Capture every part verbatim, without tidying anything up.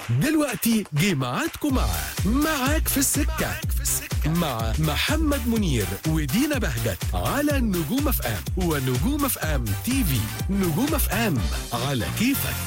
دلوقتي جه ميعادكم مع معاك في السكة مع محمد منير ودينا بهجت على نجوم اف ام ونجوم اف ام تي في. نجوم اف ام على كيفك.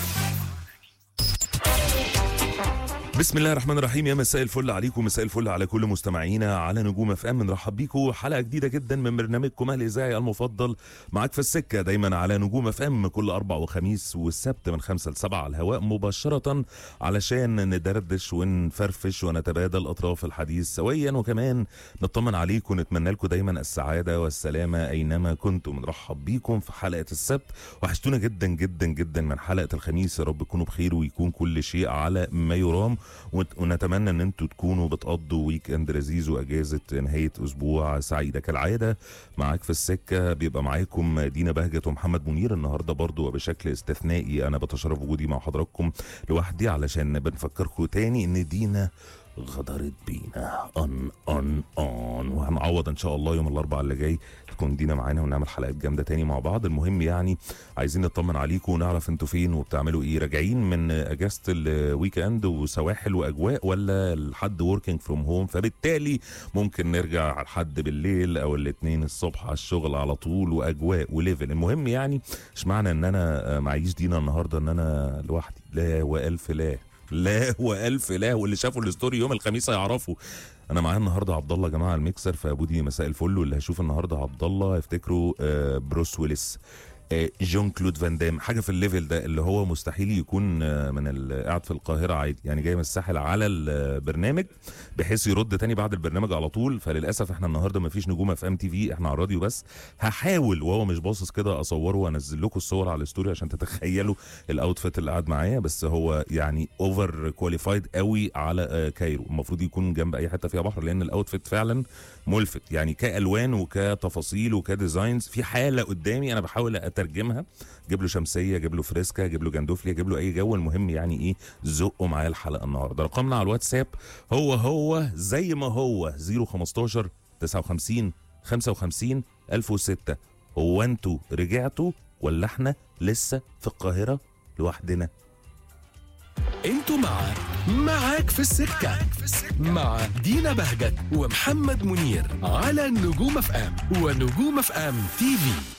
بسم الله الرحمن الرحيم. يا مساء الفل عليكم، مساء الفل على كل مستمعينا على نجوم اف ام. نرحب بيكم حلقه جديده جدا من برنامجكم الاذاعي المفضل معاك في السكه، دايما على نجوم اف ام كل اربع وخميس والسبت من خمسة لسبعة على الهواء مباشره، علشان ندردش ونفرفش ونتبادل اطراف الحديث سويا، وكمان نطمن عليكم ونتمنى لكم دايما السعاده والسلامه اينما كنتم. نرحب بيكم في حلقه السبت، وحشتونا جدا جدا جدا من حلقه الخميس. يا رب تكونوا بخير ويكون كل شيء على ما يرام، ونتمنى ان انتوا تكونوا بتقضوا ويك اند لذيذ واجازه نهايه اسبوع سعيده. كالعاده معاك في السكه بيبقى معاكم دينا بهجت ومحمد منير. النهارده برضو وبشكل استثنائي انا بتشرف وجودي مع حضراتكم لوحدي، علشان بنفكركم تاني ان دينا غدرت بينا اون اون اون وهنعوض ان شاء الله يوم الاربعاء اللي جاي تكون دينا معانا ونعمل حلقات جامده تاني مع بعض. المهم يعني عايزين نطمن عليكم ونعرف انتوا فين وبتعملوا ايه، راجعين من اجازه الويك اند وسواحل واجواء، ولا لحد وركينج فروم هوم، فبالتالي ممكن نرجع لحد بالليل او الاثنين الصبح على الشغل على طول واجواء وليفل. المهم يعني مش معنى ان انا معيش دينا النهارده ان انا لوحدي، لا والف لا لا والف لا، واللي شافوا الستوري يوم الخميس هيعرفوا. انا معايا النهارده عبد الله يا جماعه الميكسر، فابودي مساء الفل. واللي هيشوف النهارده عبد الله هيفتكروا آه بروس ويلس، آه جون كلود فان دام، حاجه في الليفل ده، اللي هو مستحيل يكون آه من قاعد في القاهره عادي، يعني جاي من الساحل على البرنامج بحيث يرد تاني بعد البرنامج على طول. فللاسف احنا النهارده ما فيش نجوم اف ام تي في، احنا على الراديو بس. هحاول وهو مش باصص كده اصوره وانزل لكم الصور على الستوري عشان تتخيلوا الاوتفيت اللي قاعد معايا، بس هو يعني اوفر كواليفايد قوي على آه كايرو، المفروض يكون جنب اي حته فيها بحر، لان الاوتفيت فعلا ملفت يعني كالوان وكتفاصيل وكديزاينز. في حاله قدامي انا بحاول اترجمها، جيب له شمسيه، جيب له فريسكا، جيب له جندوفليا، جيب له اي جو. المهم يعني ايه، زقوا معايا الحلقه النهارده. رقمنا على الواتساب هو هو زي ما هو صفر خمستاشر تسعة وخمسين خمسة وخمسين ألف وستة. هو انتوا رجعتوا ولا احنا لسه في القاهره لوحدنا؟ انتوا مع معاك في السكة مع دينا بهجت ومحمد منير على نجوم اف ام ونجوم اف ام تي في.